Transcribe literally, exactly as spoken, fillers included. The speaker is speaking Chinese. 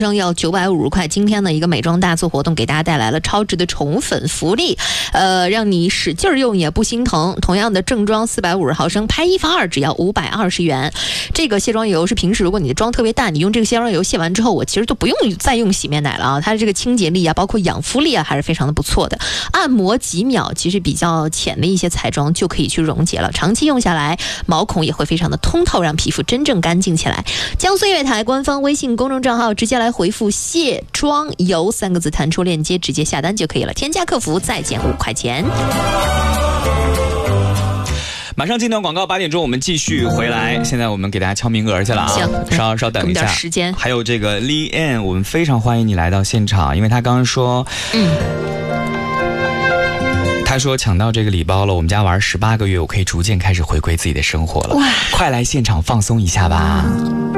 上要九百五十块，今天的一个美妆大促活动给大家带来了超值的宠粉福利，呃，让你使劲用也不心疼。同样的正装四百五十毫升，拍一发二只要五百二十元。这个卸妆油是平时如果你的妆特别淡，你用这个卸妆油卸完之后，我其实都不用再用洗面奶了啊，它的这个清洁力啊，包括养肤力啊，还是非常的不错的。按摩几秒，其实比较浅的一些彩妆就可以去溶解了，长期用下来，毛孔也会非常的通透，让皮肤真正干净起来。江苏月台官方微信公众账号直接来回复卸妆油三个字，弹出链接直接下单就可以了，添加客服再减五块钱。 马上进段广告，八点钟我们继续回来。现在我们给大家敲名额去了啊， 行， 稍稍等一下， 时间。 还有这个 Li An， 我们非常欢迎你来到现场，因为他刚刚说，嗯，他说抢到这个礼包了，我们家玩十八个月，我可以逐渐开始回归自己的生活了。哇，快来现场放松一下吧。